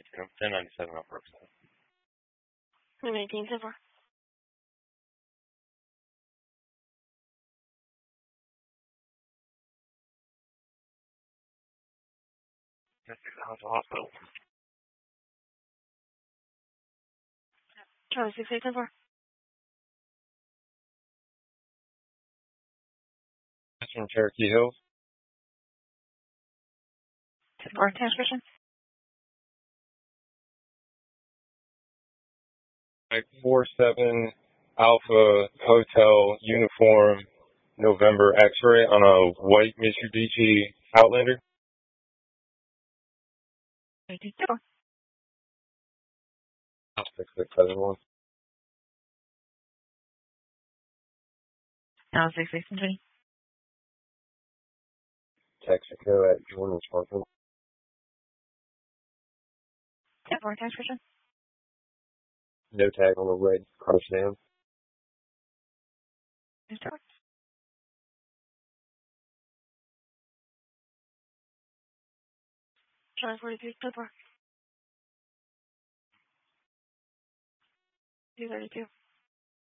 maintain 1097 off Brookside. 19 so far. That's the hospital. Charlie 68 so far. That's from Cherokee Hills. 4 transcription. 47 Alpha Hotel Uniform November X-ray on a white Mitsubishi Outlander. 18 so far. 6671. Now 6620. Texaco at Jordan's Parking. 4 transcription. No tag on the red car sedan. Charlie 43 so far. 232.